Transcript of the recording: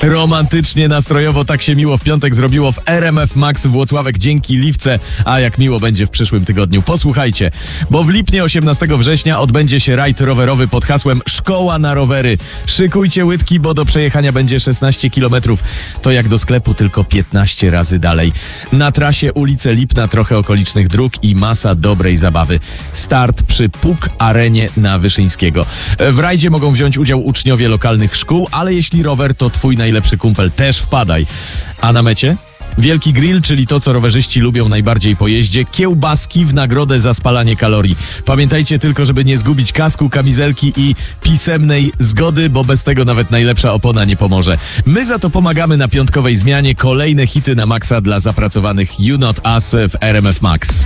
Romantycznie, nastrojowo, tak się miło w piątek zrobiło w RMF Max Włocławek dzięki Liwce, a jak miło będzie w przyszłym tygodniu. Posłuchajcie, bo w Lipnie 18 września odbędzie się rajd rowerowy pod hasłem Szkoła na rowery. Szykujcie łydki, bo do przejechania będzie 16 km. To jak do sklepu, tylko 15 razy dalej. Na trasie ulice Lipna, trochę okolicznych dróg i masa dobrej zabawy. Start przy PUK Arenie na Wyszyńskiego. W rajdzie mogą wziąć udział uczniowie lokalnych szkół, ale jeśli rower to twój najlepszy kumpel, też wpadaj. A na mecie? Wielki grill, czyli to, co rowerzyści lubią najbardziej po jeździe, kiełbaski w nagrodę za spalanie kalorii. Pamiętajcie tylko, żeby nie zgubić kasku, kamizelki i pisemnej zgody, bo bez tego nawet najlepsza opona nie pomoże. My za to pomagamy na piątkowej zmianie. Kolejne hity na maksa dla zapracowanych You Not Us w RMF Max.